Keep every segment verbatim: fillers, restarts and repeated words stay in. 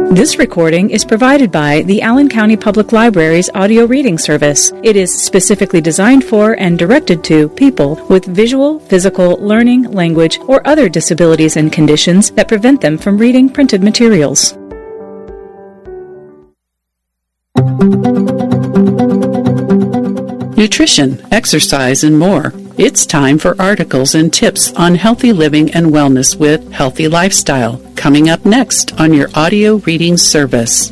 This recording is provided by the Allen County Public Library's audio reading service. It is specifically designed for and directed to people with visual, physical, learning, language, or other disabilities and conditions that prevent them from reading printed materials. Nutrition, exercise, and more. It's time for articles and tips on healthy living and wellness with Healthy Lifestyle, coming up next on your audio reading service.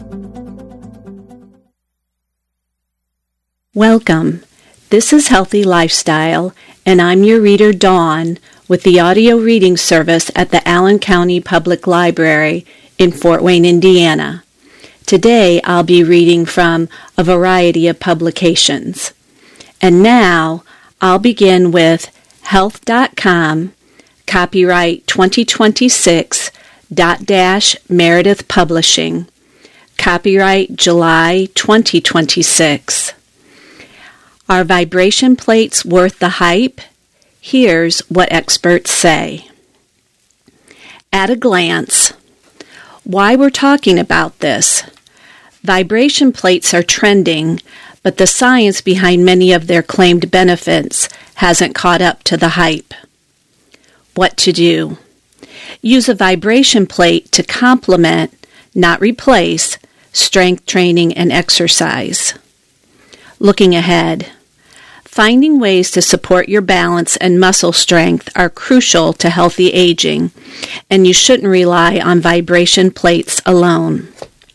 Welcome. This is Healthy Lifestyle, and I'm your reader, Dawn, with the audio reading service at the Allen County Public Library in Fort Wayne, Indiana. Today, I'll be reading from a variety of publications. And now, I'll begin with health dot com, copyright twenty twenty-six, dot dash Meredith Publishing, copyright July twenty twenty-six. Are vibration plates worth the hype? Here's what experts say. At a glance, why we're talking about this. Vibration plates are trending, but the science behind many of their claimed benefits hasn't caught up to the hype. What to do? Use a vibration plate to complement, not replace, strength training and exercise. Looking ahead. Finding ways to support your balance and muscle strength are crucial to healthy aging, and you shouldn't rely on vibration plates alone.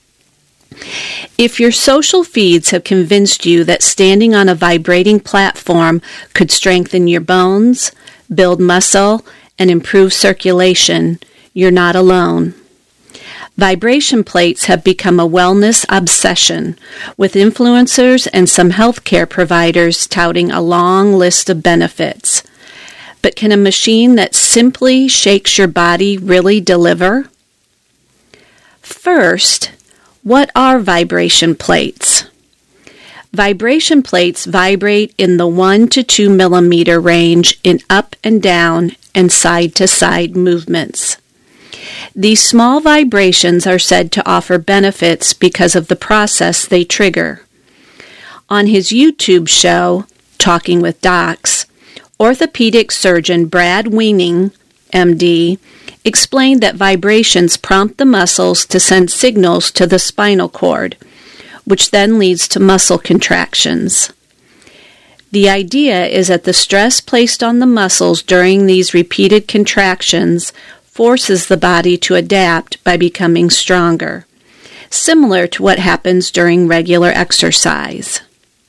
If your social feeds have convinced you that standing on a vibrating platform could strengthen your bones, build muscle, and improve circulation, you're not alone. Vibration plates have become a wellness obsession, with influencers and some healthcare providers touting a long list of benefits. But can a machine that simply shakes your body really deliver? First, what are vibration plates? Vibration plates vibrate in the one to two millimeter range in up and down and side to side movements. These small vibrations are said to offer benefits because of the process they trigger. On his YouTube show, Talking with Docs, orthopedic surgeon Brad Weening, M D, explained that vibrations prompt the muscles to send signals to the spinal cord, which then leads to muscle contractions. The idea is that the stress placed on the muscles during these repeated contractions forces the body to adapt by becoming stronger, similar to what happens during regular exercise.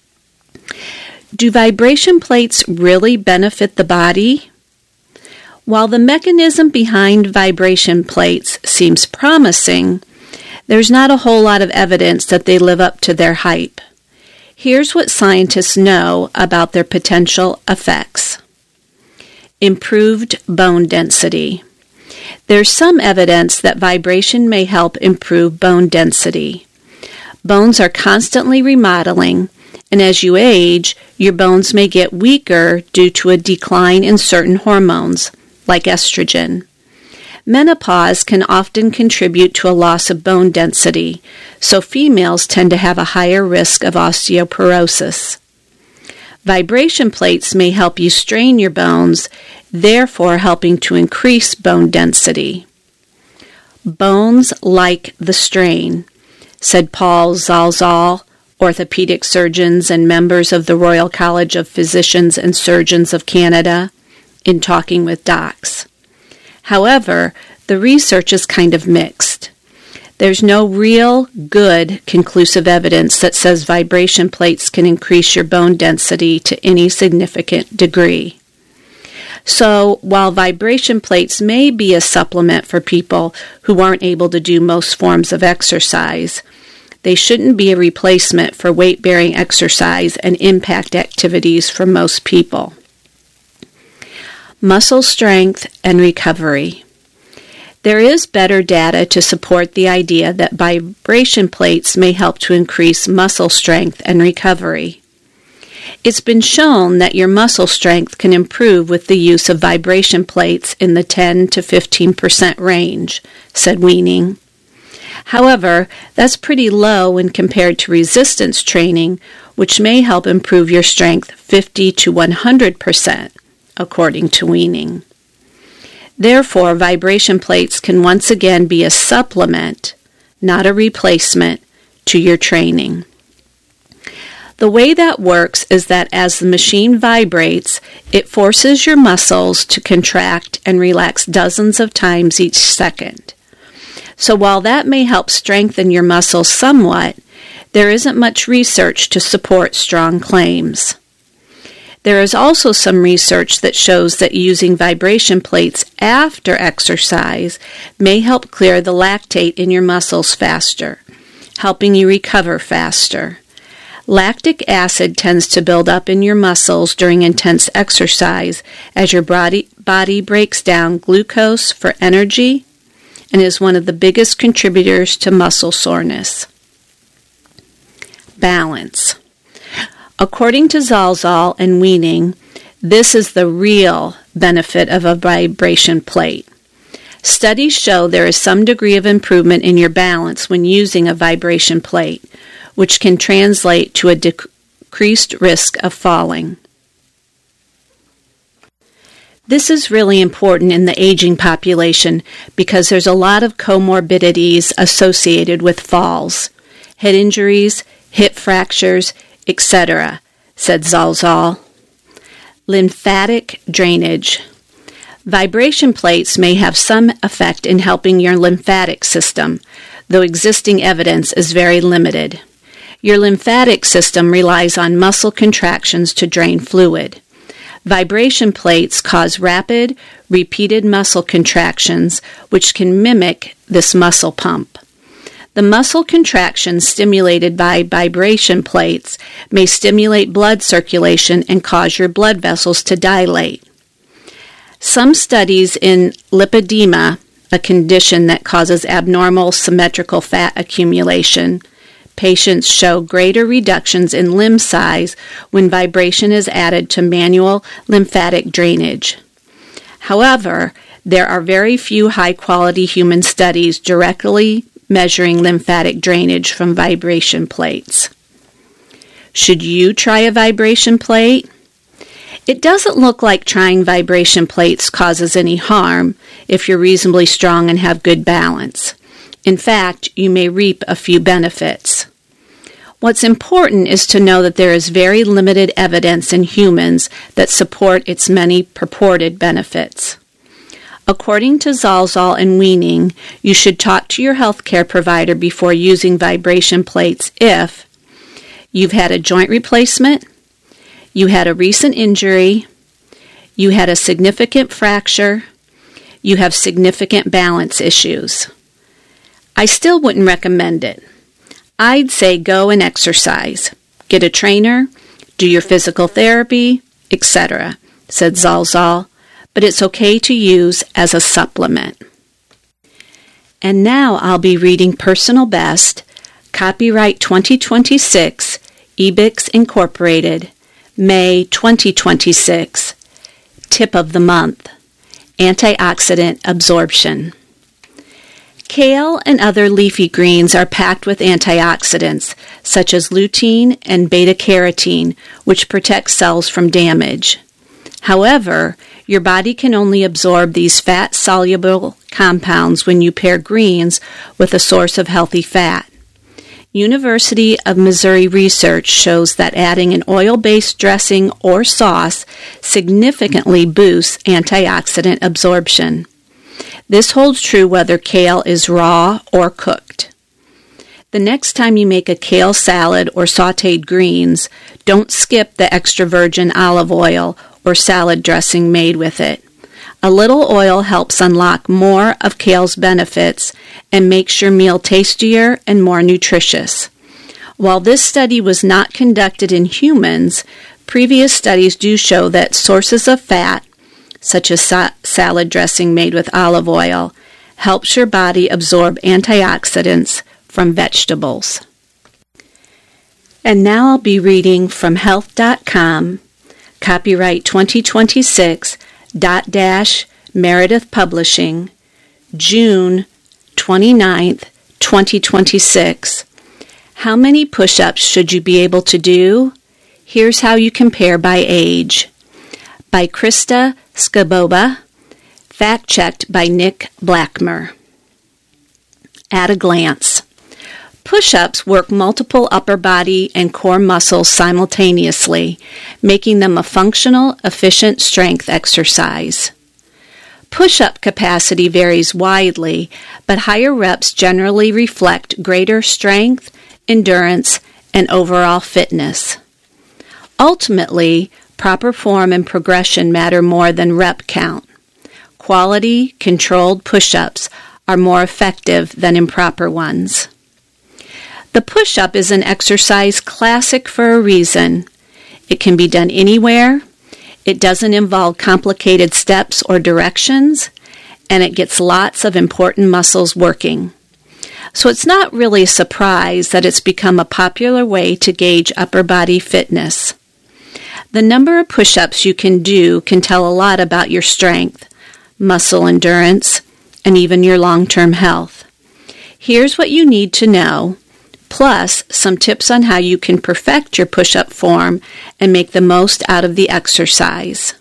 Do vibration plates really benefit the body? While the mechanism behind vibration plates seems promising, there's not a whole lot of evidence that they live up to their hype. Here's what scientists know about their potential effects. Improved bone density. There's some evidence that vibration may help improve bone density. Bones are constantly remodeling, and as you age, your bones may get weaker due to a decline in certain hormones, like estrogen. Menopause can often contribute to a loss of bone density, so females tend to have a higher risk of osteoporosis. Vibration plates may help you strain your bones, therefore helping to increase bone density. Bones like the strain, said Paul Zalzal, orthopedic surgeons and members of the Royal College of Physicians and Surgeons of Canada, in Talking with Docs. However, the research is kind of mixed. There's no real, good, conclusive evidence that says vibration plates can increase your bone density to any significant degree. So, while vibration plates may be a supplement for people who aren't able to do most forms of exercise, they shouldn't be a replacement for weight-bearing exercise and impact activities for most people. Muscle strength and recovery. There is better data to support the idea that vibration plates may help to increase muscle strength and recovery. It's been shown that your muscle strength can improve with the use of vibration plates in the ten to fifteen percent range, said Weening. However, that's pretty low when compared to resistance training, which may help improve your strength fifty to one hundred percent, according to weaning. Therefore, vibration plates can once again be a supplement, not a replacement, to your training. The way that works is that as the machine vibrates, it forces your muscles to contract and relax dozens of times each second. So while that may help strengthen your muscles somewhat, there isn't much research to support strong claims. There is also some research that shows that using vibration plates after exercise may help clear the lactate in your muscles faster, helping you recover faster. Lactic acid tends to build up in your muscles during intense exercise as your body, body breaks down glucose for energy and is one of the biggest contributors to muscle soreness. Balance. According to Zalzal and weaning, this is the real benefit of a vibration plate. Studies show there is some degree of improvement in your balance when using a vibration plate, which can translate to a decreased risk of falling. This is really important in the aging population because there's a lot of comorbidities associated with falls, head injuries, hip fractures, et cetera, said Zalzal. Lymphatic drainage. Vibration plates may have some effect in helping your lymphatic system, though existing evidence is very limited. Your lymphatic system relies on muscle contractions to drain fluid. Vibration plates cause rapid, repeated muscle contractions, which can mimic this muscle pump. The muscle contractions stimulated by vibration plates may stimulate blood circulation and cause your blood vessels to dilate. Some studies in lipedema, a condition that causes abnormal symmetrical fat accumulation, patients show greater reductions in limb size when vibration is added to manual lymphatic drainage. However, there are very few high-quality human studies directly measuring lymphatic drainage from vibration plates. Should you try a vibration plate? It doesn't look like trying vibration plates causes any harm if you're reasonably strong and have good balance. In fact, you may reap a few benefits. What's important is to know that there is very limited evidence in humans that support its many purported benefits. According to Zalzal and weaning, you should talk to your healthcare provider before using vibration plates if you've had a joint replacement, you had a recent injury, you had a significant fracture, you have significant balance issues. I still wouldn't recommend it. I'd say go and exercise, get a trainer, do your physical therapy, et cetera, said Zalzal, but it's okay to use as a supplement. And now I'll be reading Personal Best, copyright twenty twenty-six, Ebix Incorporated, May twenty twenty-six, Tip of the Month, Antioxidant Absorption. Kale and other leafy greens are packed with antioxidants, such as lutein and beta-carotene, which protect cells from damage. However, your body can only absorb these fat-soluble compounds when you pair greens with a source of healthy fat. University of Missouri research shows that adding an oil-based dressing or sauce significantly boosts antioxidant absorption. This holds true whether kale is raw or cooked. The next time you make a kale salad or sautéed greens, don't skip the extra virgin olive oil or salad dressing made with it. A little oil helps unlock more of kale's benefits and makes your meal tastier and more nutritious. While this study was not conducted in humans, previous studies do show that sources of fat, such as sa- salad dressing made with olive oil, helps your body absorb antioxidants from vegetables. And now I'll be reading from health dot com, copyright twenty twenty-six, dot dash Meredith Publishing, June twenty-ninth, twenty twenty twenty-six. How many push-ups should you be able to do? Here's how you compare by age. By Krista Skaboba, fact-checked by Nick Blackmer. At a glance. Push-ups work multiple upper body and core muscles simultaneously, making them a functional, efficient strength exercise. Push-up capacity varies widely, but higher reps generally reflect greater strength, endurance, and overall fitness. Ultimately, proper form and progression matter more than rep count. Quality, controlled push-ups are more effective than improper ones. The push-up is an exercise classic for a reason. It can be done anywhere, it doesn't involve complicated steps or directions, and it gets lots of important muscles working. So it's not really a surprise that it's become a popular way to gauge upper body fitness. The number of push-ups you can do can tell a lot about your strength, muscle endurance, and even your long-term health. Here's what you need to know, plus some tips on how you can perfect your push-up form and make the most out of the exercise.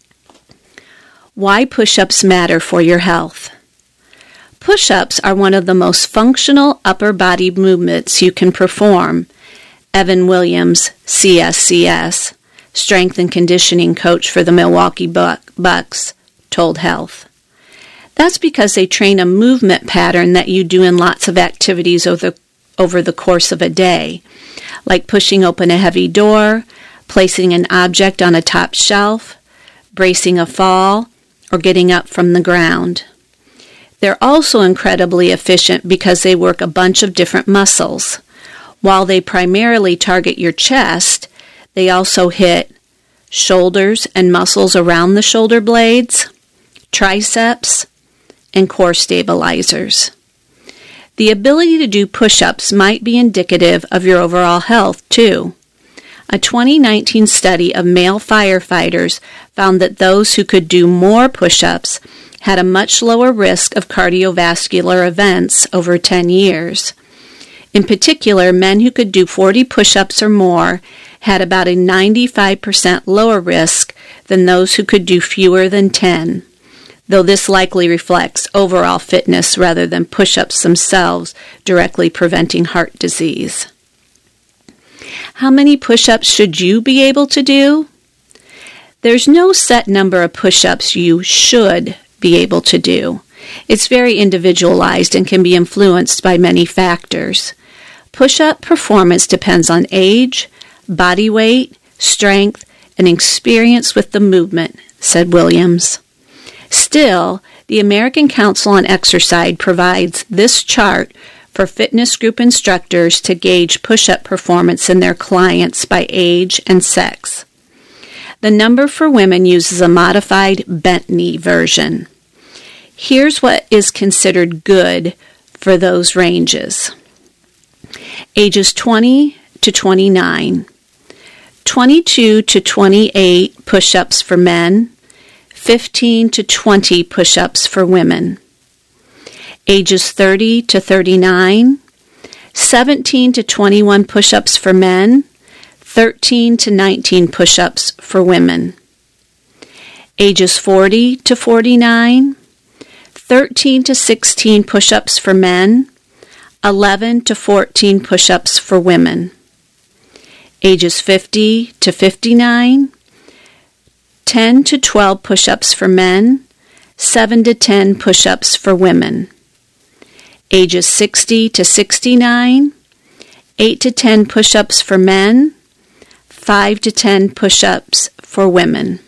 Why push-ups matter for your health. Push-ups are one of the most functional upper body movements you can perform. Evan Williams, C S C S, strength and conditioning coach for the Milwaukee Bucks, told Health. That's because they train a movement pattern that you do in lots of activities over the over the course of a day, like pushing open a heavy door, placing an object on a top shelf, bracing a fall, or getting up from the ground. They're also incredibly efficient because they work a bunch of different muscles. While they primarily target your chest, they also hit shoulders and muscles around the shoulder blades, triceps, and core stabilizers. The ability to do push-ups might be indicative of your overall health, too. A twenty nineteen study of male firefighters found that those who could do more push-ups had a much lower risk of cardiovascular events over ten years. In particular, men who could do forty push-ups or more had about a ninety-five percent lower risk than those who could do fewer than ten. Though this likely reflects overall fitness rather than push-ups themselves directly preventing heart disease. How many push-ups should you be able to do? There's no set number of push-ups you should be able to do. It's very individualized and can be influenced by many factors. Push-up performance depends on age, body weight, strength, and experience with the movement, said Williams. Still, the American Council on Exercise provides this chart for fitness group instructors to gauge push-up performance in their clients by age and sex. The number for women uses a modified bent knee version. Here's what is considered good for those ranges. Ages twenty to twenty-nine, twenty-two to twenty-eight push-ups for men, fifteen to twenty push-ups for women. Ages thirty to thirty-nine, seventeen to twenty-one push-ups for men, thirteen to nineteen push-ups for women. Ages forty to forty-nine, thirteen to sixteen push-ups for men, eleven to fourteen push-ups for women. Ages fifty to fifty-nine, ten to twelve push-ups for men, seven to ten push-ups for women. Ages sixty to sixty-nine, eight to ten push-ups for men, five to ten push-ups for women.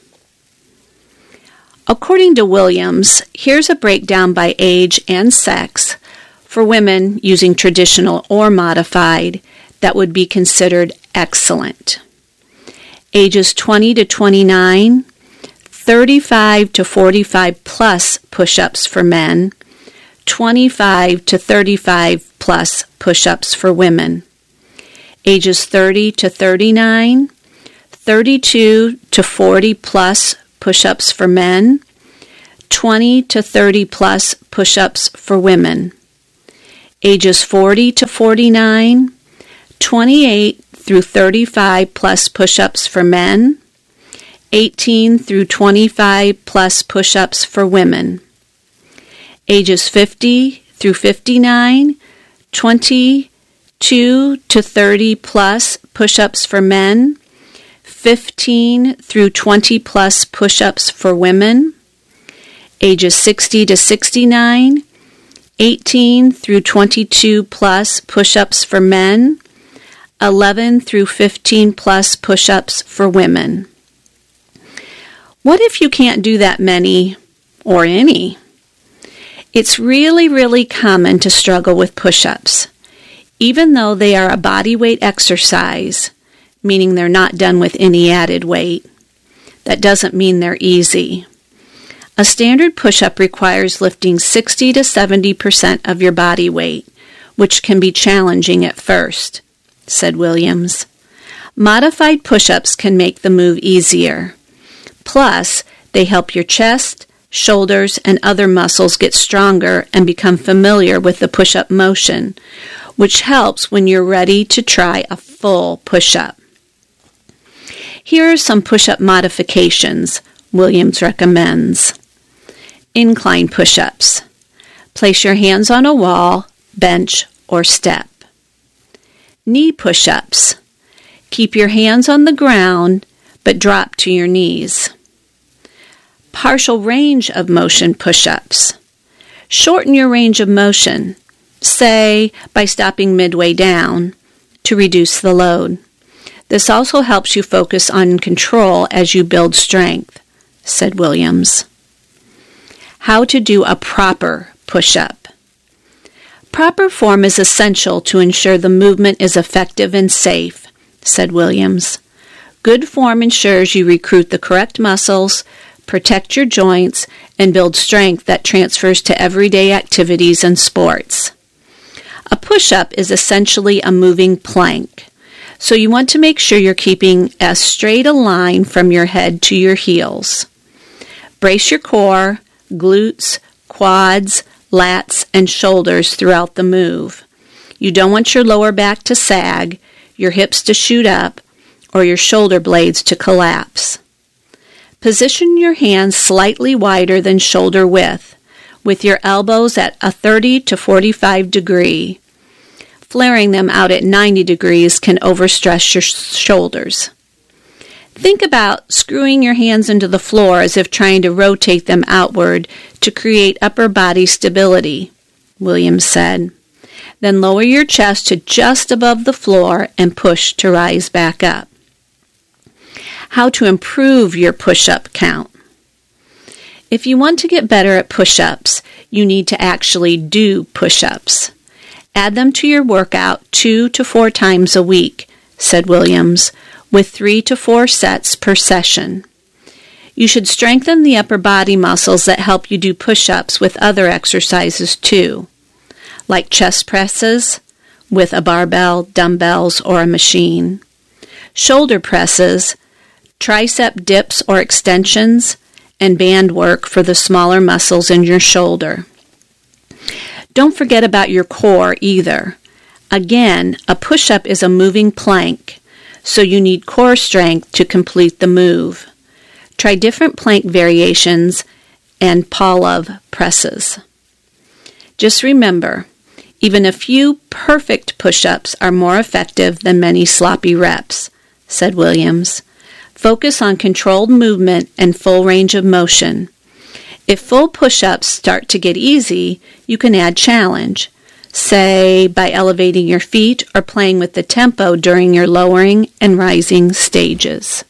According to Williams, here's a breakdown by age and sex for women using traditional or modified that would be considered excellent. Ages twenty to twenty-nine, thirty-five to forty-five plus push-ups for men, twenty-five to thirty-five plus push-ups for women. Ages thirty to thirty-nine, thirty-two to forty plus push-ups for men, twenty to thirty plus push-ups for women. Ages forty to forty-nine, twenty-eight through thirty-five plus push-ups for men, eighteen through twenty-five plus push-ups for women. Ages fifty through fifty-nine, twenty-two to thirty plus push-ups for men, fifteen through twenty plus push-ups for women. Ages sixty to sixty-nine, eighteen through twenty-two plus push-ups for men, eleven through fifteen plus push-ups for women. What if you can't do that many or any? It's really, really common to struggle with push-ups. Even though they are a body weight exercise, meaning they're not done with any added weight, that doesn't mean they're easy. A standard push-up requires lifting sixty to seventy percent of your body weight, which can be challenging at first, said Williams. Modified push-ups can make the move easier. Plus, they help your chest, shoulders, and other muscles get stronger and become familiar with the push-up motion, which helps when you're ready to try a full push-up. Here are some push-up modifications Williams recommends. Incline push-ups. Place your hands on a wall, bench, or step. Knee push-ups. Keep your hands on the ground, but drop to your knees. Partial range of motion push-ups. Shorten your range of motion, say by stopping midway down, to reduce the load. This also helps you focus on control as you build strength, said Williams. How to do a proper push-up. Proper form is essential to ensure the movement is effective and safe, said Williams. Good form ensures you recruit the correct muscles, protect your joints, and build strength that transfers to everyday activities and sports. A push-up is essentially a moving plank, so you want to make sure you're keeping as straight a line from your head to your heels. Brace your core, glutes, quads, lats, and shoulders throughout the move. You don't want your lower back to sag, your hips to shoot up, or your shoulder blades to collapse. Position your hands slightly wider than shoulder width, with your elbows at a thirty to forty-five degree. Flaring them out at ninety degrees can overstress your shoulders. Think about screwing your hands into the floor as if trying to rotate them outward to create upper body stability, Williams said. Then lower your chest to just above the floor and push to rise back up. How to improve your push-up count. If you want to get better at push-ups, you need to actually do push-ups. Add them to your workout two to four times a week, said Williams, with three to four sets per session. You should strengthen the upper body muscles that help you do push-ups with other exercises too, like chest presses with a barbell, dumbbells, or a machine, shoulder presses, tricep dips or extensions, and band work for the smaller muscles in your shoulder. Don't forget about your core either. Again, a push-up is a moving plank, so you need core strength to complete the move. Try different plank variations and Pavlov presses. Just remember, even a few perfect push-ups are more effective than many sloppy reps, said Williams. Focus on controlled movement and full range of motion. If full push-ups start to get easy, you can add challenge, say by elevating your feet or playing with the tempo during your lowering and rising stages.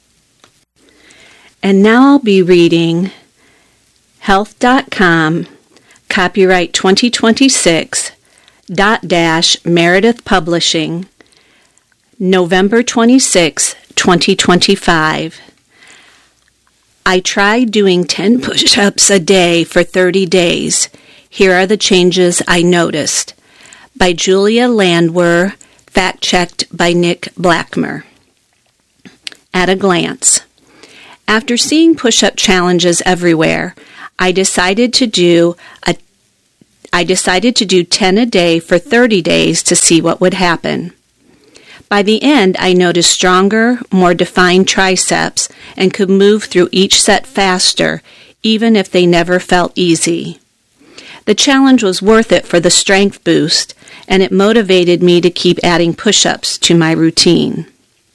And now I'll be reading health dot com, copyright twenty twenty-six, dot dash Meredith Publishing, November twenty-sixth, twenty twenty-five. I tried doing ten push-ups a day for thirty days. Here are the changes I noticed. By Julia Landwehr, fact-checked by Nick Blackmer. At a glance. After seeing push-up challenges everywhere, I decided to do a I decided to do ten a day for thirty days to see what would happen. By the end, I noticed stronger, more defined triceps and could move through each set faster, even if they never felt easy. The challenge was worth it for the strength boost, and it motivated me to keep adding push-ups to my routine.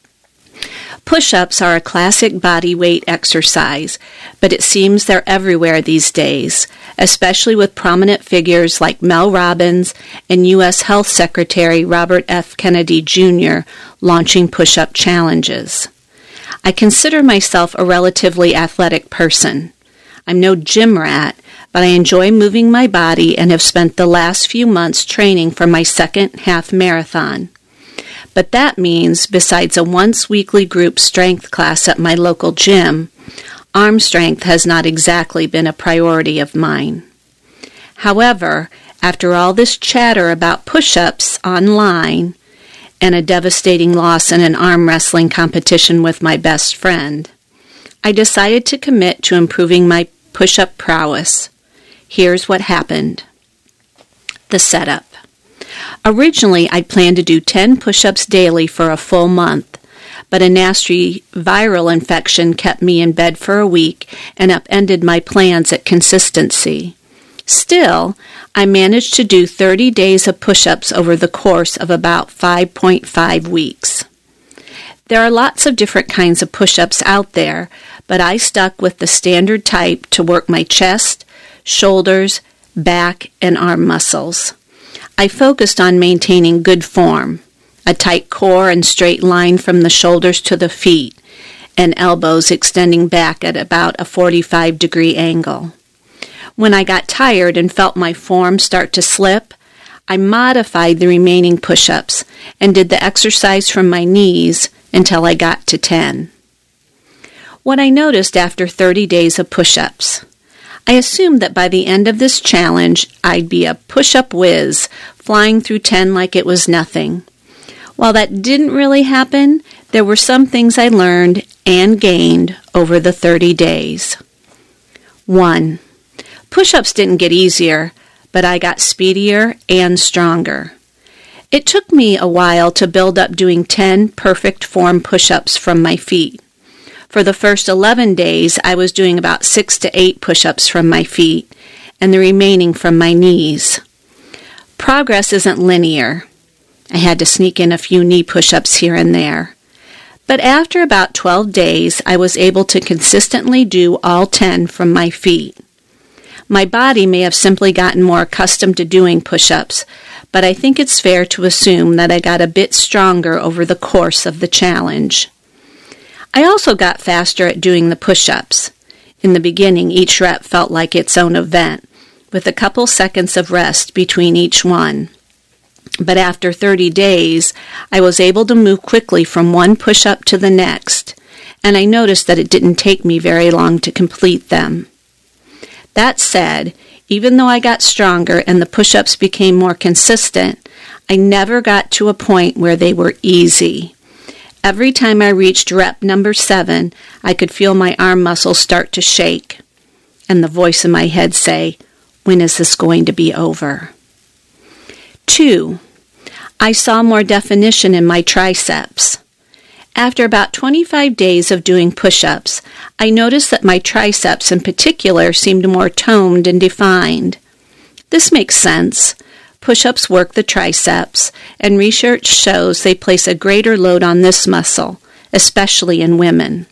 Push-ups are a classic body weight exercise, but it seems they're everywhere these days, especially with prominent figures like Mel Robbins and U S Health Secretary Robert F. Kennedy Junior launching push-up challenges. I consider myself a relatively athletic person. I'm no gym rat, but I enjoy moving my body and have spent the last few months training for my second half marathon. But that means, besides a once-weekly group strength class at my local gym, arm strength has not exactly been a priority of mine. However, after all this chatter about push-ups online and a devastating loss in an arm wrestling competition with my best friend, I decided to commit to improving my push-up prowess. Here's what happened. The setup. Originally, I'd planned to do ten push-ups daily for a full month, but a nasty viral infection kept me in bed for a week and upended my plans at consistency. Still, I managed to do thirty days of push-ups over the course of about five point five weeks. There are lots of different kinds of push-ups out there, but I stuck with the standard type to work my chest, shoulders, back, and arm muscles. I focused on maintaining good form, a tight core and straight line from the shoulders to the feet, and elbows extending back at about a forty-five degree angle. When I got tired and felt my form start to slip, I modified the remaining push-ups and did the exercise from my knees until I got to ten. What I noticed after thirty days of push-ups. I assumed that by the end of this challenge, I'd be a push-up whiz, flying through ten like it was nothing. While that didn't really happen, there were some things I learned and gained over the thirty days. One. Push-ups didn't get easier, but I got speedier and stronger. It took me a while to build up doing ten perfect form push-ups from my feet. For the first eleven days, I was doing about six to eight push-ups from my feet, and the remaining from my knees. Progress isn't linear. I had to sneak in a few knee push-ups here and there. But after about twelve days, I was able to consistently do all ten from my feet. My body may have simply gotten more accustomed to doing push-ups, but I think it's fair to assume that I got a bit stronger over the course of the challenge. I also got faster at doing the push-ups. In the beginning, each rep felt like its own event, with a couple seconds of rest between each one. But after thirty days, I was able to move quickly from one push-up to the next, and I noticed that it didn't take me very long to complete them. That said, even though I got stronger and the push-ups became more consistent, I never got to a point where they were easy. Every time I reached rep number seven, I could feel my arm muscles start to shake, and the voice in my head say, "When is this going to be over?" Two, I saw more definition in my triceps. After about twenty-five days of doing push-ups, I noticed that my triceps in particular seemed more toned and defined. This makes sense. Push-ups work the triceps, and research shows they place a greater load on this muscle, especially in women.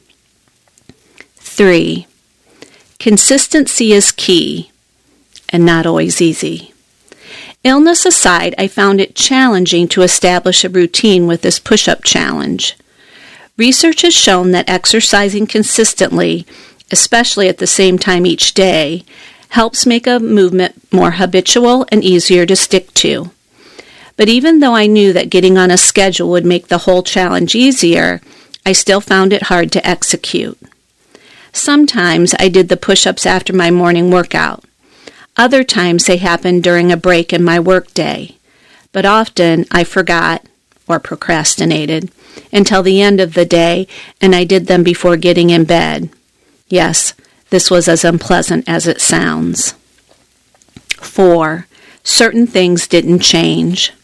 Three, consistency is key, and not always easy. Illness aside, I found it challenging to establish a routine with this push-up challenge. Research has shown that exercising consistently, especially at the same time each day, helps make a movement more habitual and easier to stick to. But even though I knew that getting on a schedule would make the whole challenge easier, I still found it hard to execute. Sometimes I did the push-ups after my morning workout. Other times they happened during a break in my workday. But often I forgot, or procrastinated, until the end of the day, and I did them before getting in bed. Yes, this was as unpleasant as it sounds. Four, certain things didn't change.